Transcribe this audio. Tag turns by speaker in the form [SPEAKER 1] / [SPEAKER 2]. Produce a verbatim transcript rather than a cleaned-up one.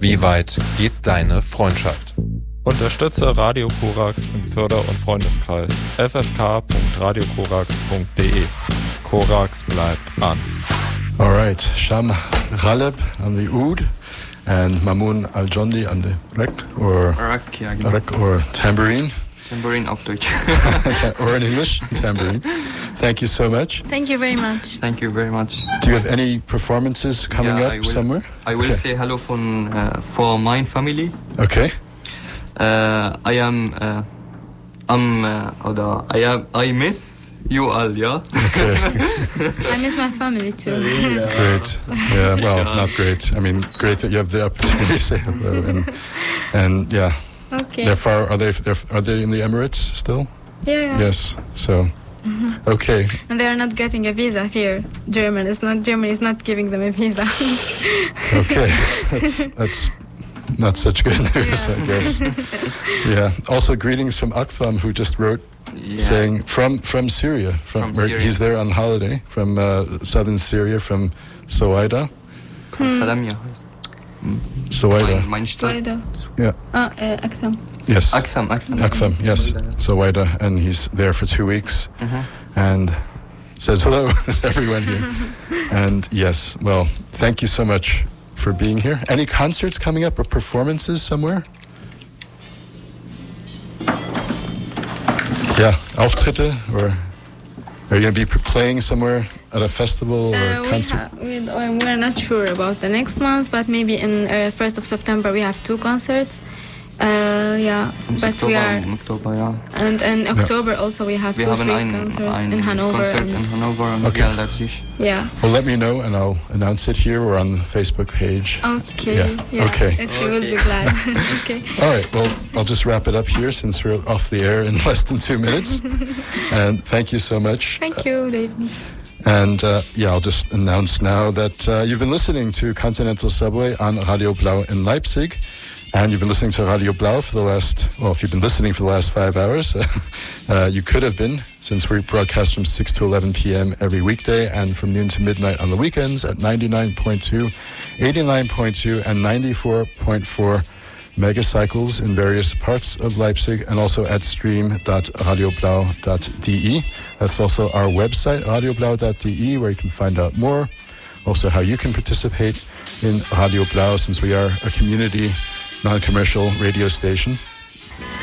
[SPEAKER 1] Wie weit geht deine Freundschaft?
[SPEAKER 2] Unterstütze Radio Korax im Förder- und Freundeskreis. f f k punkt radio korax punkt d e. Korax bleibt an.
[SPEAKER 3] All right, Sham Ghaleb on the oud and Mamoun Al-Jondi on the rek or
[SPEAKER 4] Rek, ja, genau.
[SPEAKER 3] rek or tambourine.
[SPEAKER 4] Tambourine auf Deutsch.
[SPEAKER 3] Or in English, tambourine. Thank you so much.
[SPEAKER 5] Thank you very much.
[SPEAKER 4] Thank you very much.
[SPEAKER 3] Do you have any performances coming
[SPEAKER 4] Yeah,
[SPEAKER 3] up
[SPEAKER 4] I will,
[SPEAKER 3] somewhere?
[SPEAKER 4] I will
[SPEAKER 3] Okay.
[SPEAKER 4] say hello from, uh, for my family.
[SPEAKER 3] Okay.
[SPEAKER 4] Uh, I am, uh, I'm, uh, oder I am, I miss you all, yeah?
[SPEAKER 3] Okay.
[SPEAKER 5] I miss my family too.
[SPEAKER 3] Great. Yeah, well, not great. I mean, great that you have the opportunity to say hello. And, and yeah.
[SPEAKER 5] Okay.
[SPEAKER 3] They're far, are they, they're, are they in the Emirates still?
[SPEAKER 5] Yeah, yeah.
[SPEAKER 3] Yes. So, okay.
[SPEAKER 5] And they are not getting a visa here. German is not. Germany is not giving them a visa.
[SPEAKER 3] Okay. That's, that's not such good news,
[SPEAKER 5] Yeah.
[SPEAKER 3] I guess. Yeah. Also, greetings from Aktham, who just wrote
[SPEAKER 4] Yeah.
[SPEAKER 3] saying from from Syria, from,
[SPEAKER 4] From
[SPEAKER 3] where
[SPEAKER 4] Syria.
[SPEAKER 3] he's there on holiday from uh, southern Syria, from Soweida.
[SPEAKER 4] Von Salamia.
[SPEAKER 3] Soweida.
[SPEAKER 4] Mein, mein Stadt.
[SPEAKER 5] Soweida.
[SPEAKER 3] Yeah.
[SPEAKER 5] Ah, uh, Aktham.
[SPEAKER 3] Yes.
[SPEAKER 4] Aktham, Aktham.
[SPEAKER 3] Aktham. Yes.
[SPEAKER 4] Soweida.
[SPEAKER 3] Soweida, and he's there for two weeks,
[SPEAKER 4] Mhm.
[SPEAKER 3] and says hello to everyone here. And yes, well, thank you so much for being here. Any concerts coming up or performances somewhere? Yeah, Auftritte, or are you going to be playing somewhere at a festival or
[SPEAKER 5] Uh, we
[SPEAKER 3] concert?
[SPEAKER 5] ha- we, uh, we're not sure about the next month, but maybe in uh, first of September we have two concerts. Uh, yeah,
[SPEAKER 4] Im
[SPEAKER 5] but we
[SPEAKER 4] Oktober,
[SPEAKER 5] are,
[SPEAKER 4] im Oktober, ja.
[SPEAKER 5] and in October also we have
[SPEAKER 4] Wir
[SPEAKER 5] two
[SPEAKER 4] haben
[SPEAKER 5] free
[SPEAKER 4] ein,
[SPEAKER 5] concerts
[SPEAKER 4] ein
[SPEAKER 5] in Hanover.
[SPEAKER 4] Konzert
[SPEAKER 5] and,
[SPEAKER 4] in Hannover und
[SPEAKER 3] Okay.
[SPEAKER 4] hier in Leipzig.
[SPEAKER 5] yeah.
[SPEAKER 3] Well, let me know, and I'll announce it here or on the Facebook page.
[SPEAKER 5] Okay.
[SPEAKER 3] Yeah,
[SPEAKER 5] Yeah.
[SPEAKER 3] okay.
[SPEAKER 5] It, we will be glad. Okay.
[SPEAKER 3] All right, well, I'll just wrap it up here since we're off the air in less than two minutes. And thank you so much.
[SPEAKER 5] Thank you, David.
[SPEAKER 3] And uh, yeah, I'll just announce now that uh, you've been listening to Continental Subway on Radio Blau in Leipzig. And you've been listening to Radio Blau for the last, well, if you've been listening for the last five hours, uh, you could have been, since we broadcast from six to eleven p.m. every weekday and from noon to midnight on the weekends at ninety-nine point two, eighty-nine point two, and ninety-four point four megacycles in various parts of Leipzig, and also at stream dot radio blau dot d e. That's also our website, radio blau dot d e, where you can find out more. Also how you can participate in Radio Blau, since we are a community non-commercial radio station.